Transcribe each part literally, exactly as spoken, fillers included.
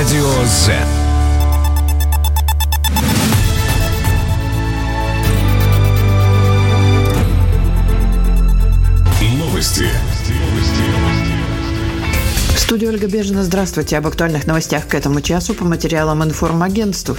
Радио Z. Новости. В студии Ольга Бежина. Здравствуйте. Об актуальных новостях к этому часу по материалам информагентств.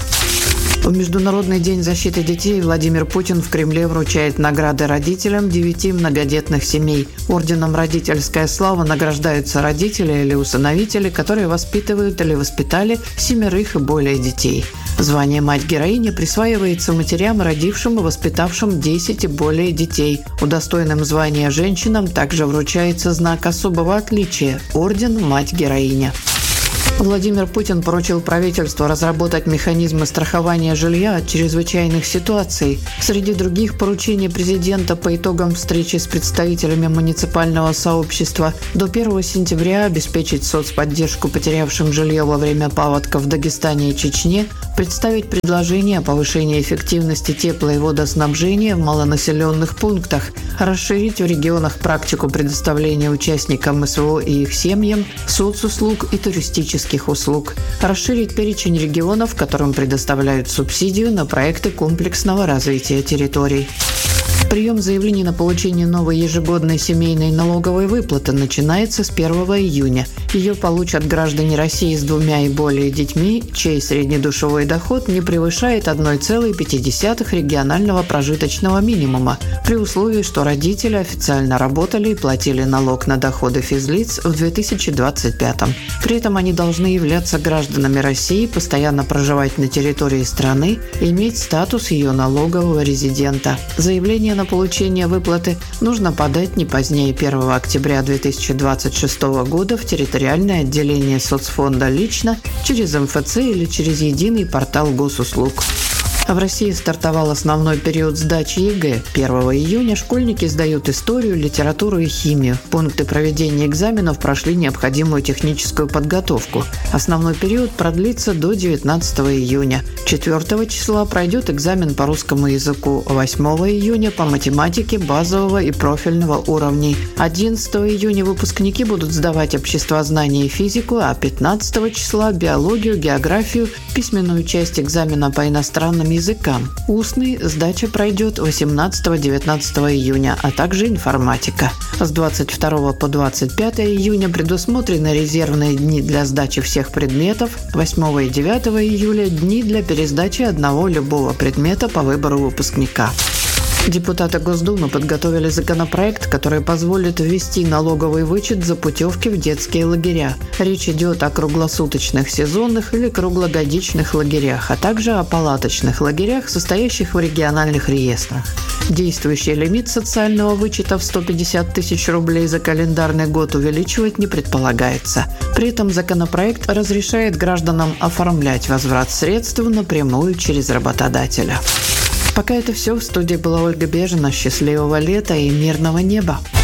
В Международный день защиты детей Владимир Путин в Кремле вручает награды родителям девяти многодетных семей. Орденом «Родительская слава» награждаются родители или усыновители, которые воспитывают или воспитали семерых и более детей. Звание «Мать-героиня» присваивается матерям, родившим и воспитавшим десять и более детей. Удостоенным звания женщинам также вручается знак особого отличия – орден «Мать-героиня». Владимир Путин поручил правительству разработать механизмы страхования жилья от чрезвычайных ситуаций. Среди других поручений президента по итогам встречи с представителями муниципального сообщества до первого сентября обеспечить соцподдержку потерявшим жилье во время паводков в Дагестане и Чечне, представить предложение о повышении эффективности тепло- и водоснабжения в малонаселенных пунктах, расширить в регионах практику предоставления участникам СВО и их семьям соцуслуг и туристических услуг, расширить перечень регионов, которым предоставляют субсидию на проекты комплексного развития территорий. Прием заявлений на получение новой ежегодной семейной налоговой выплаты начинается с первого июня. Ее получат граждане России с двумя и более детьми, чей среднедушевой доход не превышает одна целая пять десятых регионального прожиточного минимума, при условии, что родители официально работали и платили налог на доходы физлиц в две тысячи двадцать пятом. При этом они должны являться гражданами России, постоянно проживать на территории страны и иметь статус ее налогового резидента. Заявление на получение выплаты нужно подать не позднее первого октября две тысячи двадцать шестого года в территориальное отделение соцфонда лично, через эм эф цэ или через единый портал госуслуг. В России стартовал основной период сдачи ЕГЭ. первого июня школьники сдают историю, литературу и химию. Пункты проведения экзаменов прошли необходимую техническую подготовку. Основной период продлится до девятнадцатого июня. четвёртого числа пройдет экзамен по русскому языку, восьмого июня по математике базового и профильного уровней. одиннадцатого июня выпускники будут сдавать обществознание и физику, а пятнадцатого числа биологию, географию, письменную часть экзамена по иностранным языкам. Устный сдача пройдет восемнадцатого-девятнадцатого июня, а также информатика. С двадцать второго по двадцать пятое июня предусмотрены резервные дни для сдачи всех предметов, восьмого и девятого июля – дни для пересдачи одного любого предмета по выбору выпускника. Депутаты Госдумы подготовили законопроект, который позволит ввести налоговый вычет за путевки в детские лагеря. Речь идет о круглосуточных сезонных или круглогодичных лагерях, а также о палаточных лагерях, состоящих в региональных реестрах. Действующий лимит социального вычета в сто пятьдесят тысяч рублей за календарный год увеличивать не предполагается. При этом законопроект разрешает гражданам оформлять возврат средств напрямую через работодателя. Пока это все. В студии была Ольга Бежина. Счастливого лета и мирного неба.